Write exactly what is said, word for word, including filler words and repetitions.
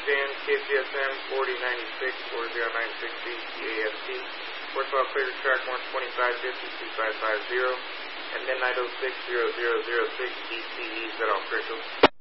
Jan, K P S M forty ninety-six four zero nine six B C A S T. Worthwhile clear to track one twenty-five fifty two five five zero. And Midnight oh six zero zero zero six D C E, is that all, Crystal?